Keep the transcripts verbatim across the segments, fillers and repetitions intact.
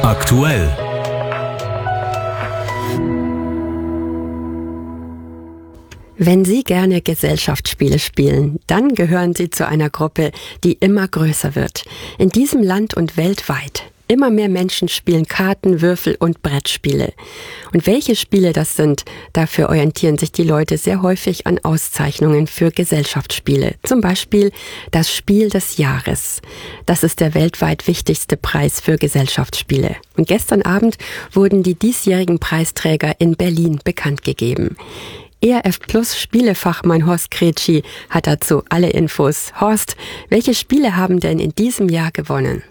Aktuell. Wenn Sie gerne Gesellschaftsspiele spielen, dann gehören Sie zu einer Gruppe, die immer größer wird. In diesem Land und weltweit. Immer mehr Menschen spielen Karten, Würfel und Brettspiele. Und welche Spiele das sind, dafür orientieren sich die Leute sehr häufig an Auszeichnungen für Gesellschaftsspiele. Zum Beispiel das Spiel des Jahres. Das ist der weltweit wichtigste Preis für Gesellschaftsspiele. Und gestern Abend wurden die diesjährigen Preisträger in Berlin bekannt gegeben. E R F Plus Spielefachmann Horst Kretschi hat dazu alle Infos. Horst, welche Spiele haben denn in diesem Jahr gewonnen?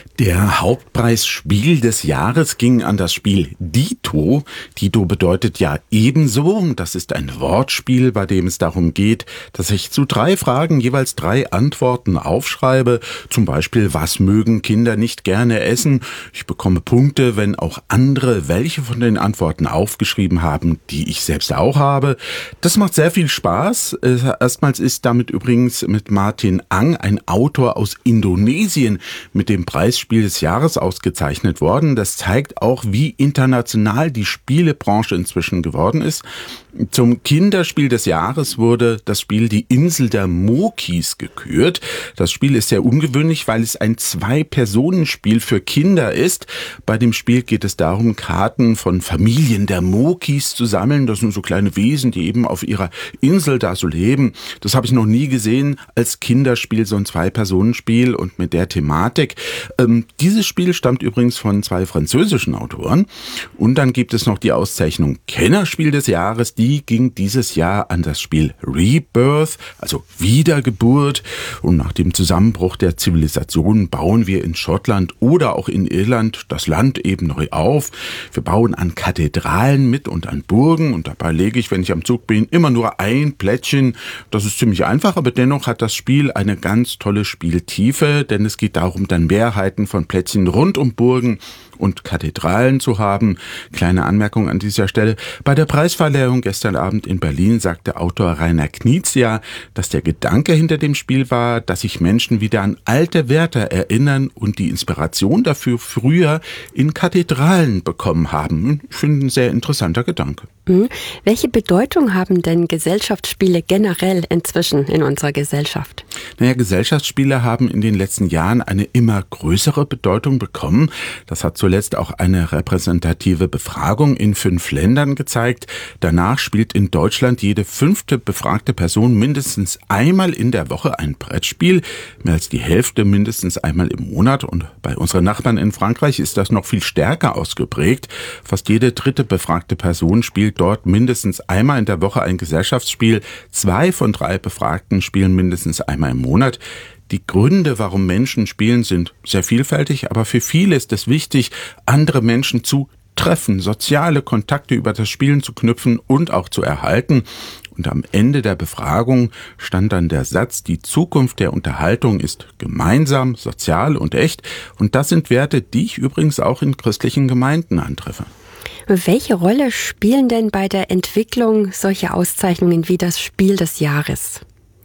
Der Hauptpreis Spiel des Jahres ging an das Spiel Dito. Dito bedeutet ja ebenso. Das ist ein Wortspiel, bei dem es darum geht, dass ich zu drei Fragen jeweils drei Antworten aufschreibe. Zum Beispiel, was mögen Kinder nicht gerne essen? Ich bekomme Punkte, wenn auch andere welche von den Antworten aufgeschrieben haben, die ich selbst auch habe. Das macht sehr viel Spaß. Erstmals ist damit übrigens mit Martin Ang, ein Autor aus Indonesien, mit dem Preisspiel des Jahres ausgezeichnet worden. Das zeigt auch, wie international die Spielebranche inzwischen geworden ist. Zum Kinderspiel des Jahres wurde das Spiel Die Insel der Mokis gekürt. Das Spiel ist sehr ungewöhnlich, weil es ein Zwei-Personen-Spiel für Kinder ist. Bei dem Spiel geht es darum, Karten von Familien der Mokis zu sammeln. Das sind so kleine Wesen, die eben auf ihrer Insel da so leben. Das habe ich noch nie gesehen als Kinderspiel, so ein Zwei-Personen-Spiel und mit der Thematik. Ähm, dieses Spiel stammt übrigens von zwei französischen Autoren. Und dann gibt es noch die Auszeichnung Kennerspiel des Jahres. Die ging dieses Jahr an das Spiel Rebirth, also Wiedergeburt. Und nach dem Zusammenbruch der Zivilisation bauen wir in Schottland oder auch in Irland das Land eben neu auf. Wir bauen an Kathedralen mit und an Burgen. Und dabei lege ich, wenn ich am Zug bin, immer nur ein Plättchen. Das ist ziemlich einfach, aber dennoch hat das Spiel eine ganz tolle Spieltiefe, denn es geht darum, dann Mehrheiten von Plättchen rund um Burgen und Kathedralen zu haben. Kleine Anmerkung an dieser Stelle. Bei der Preisverleihung gestern Abend in Berlin sagte Autor Rainer Knizia, dass der Gedanke hinter dem Spiel war, dass sich Menschen wieder an alte Werte erinnern und die Inspiration dafür früher in Kathedralen bekommen haben. Ich finde, ein sehr interessanter Gedanke. Mhm. Welche Bedeutung haben denn Gesellschaftsspiele generell inzwischen in unserer Gesellschaft? Naja, Gesellschaftsspiele haben in den letzten Jahren eine immer größere Bedeutung bekommen. Das hat zuletzt auch eine repräsentative Befragung in fünf Ländern gezeigt. Danach spielt in Deutschland jede fünfte befragte Person mindestens einmal in der Woche ein Brettspiel. Mehr als die Hälfte mindestens einmal im Monat. Und bei unseren Nachbarn in Frankreich ist das noch viel stärker ausgeprägt. Fast jede dritte befragte Person spielt dort mindestens einmal in der Woche ein Gesellschaftsspiel. Zwei von drei Befragten spielen mindestens einmal im Monat. Die Gründe, warum Menschen spielen, sind sehr vielfältig, aber für viele ist es wichtig, andere Menschen zu treffen, soziale Kontakte über das Spielen zu knüpfen und auch zu erhalten. Und am Ende der Befragung stand dann der Satz, die Zukunft der Unterhaltung ist gemeinsam, sozial und echt. Und das sind Werte, die ich übrigens auch in christlichen Gemeinden antreffe. Welche Rolle spielen denn bei der Entwicklung solche Auszeichnungen wie das Spiel des Jahres?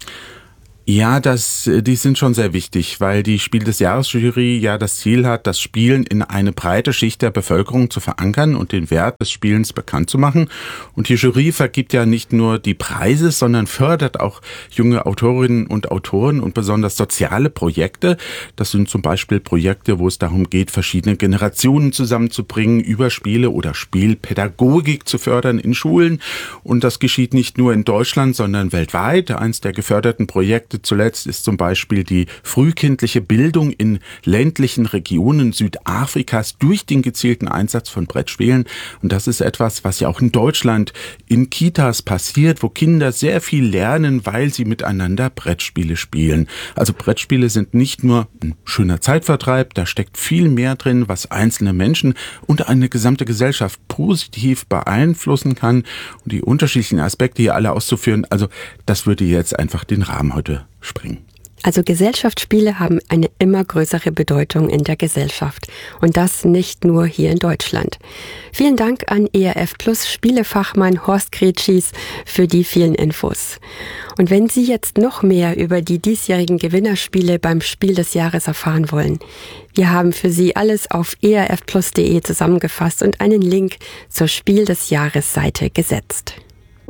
Ja, das, die sind schon sehr wichtig, weil die Spiel des Jahres-Jury ja das Ziel hat, das Spielen in eine breite Schicht der Bevölkerung zu verankern und den Wert des Spielens bekannt zu machen. Und die Jury vergibt ja nicht nur die Preise, sondern fördert auch junge Autorinnen und Autoren und besonders soziale Projekte. Das sind zum Beispiel Projekte, wo es darum geht, verschiedene Generationen zusammenzubringen, über Spiele oder Spielpädagogik zu fördern in Schulen. Und das geschieht nicht nur in Deutschland, sondern weltweit. Eins der geförderten Projekte zuletzt ist zum Beispiel die frühkindliche Bildung in ländlichen Regionen Südafrikas durch den gezielten Einsatz von Brettspielen. Und das ist etwas, was ja auch in Deutschland in Kitas passiert, wo Kinder sehr viel lernen, weil sie miteinander Brettspiele spielen. Also Brettspiele sind nicht nur ein schöner Zeitvertreib, da steckt viel mehr drin, was einzelne Menschen und eine gesamte Gesellschaft positiv beeinflussen kann. Und die unterschiedlichen Aspekte hier alle auszuführen, also das würde jetzt einfach den Rahmen heute springen. Also Gesellschaftsspiele haben eine immer größere Bedeutung in der Gesellschaft. Und das nicht nur hier in Deutschland. Vielen Dank an E R F Plus Spielefachmann Horst Kretschies für die vielen Infos. Und wenn Sie jetzt noch mehr über die diesjährigen Gewinnerspiele beim Spiel des Jahres erfahren wollen, wir haben für Sie alles auf e r f plus punkt d e zusammengefasst und einen Link zur Spiel des Jahres Seite gesetzt.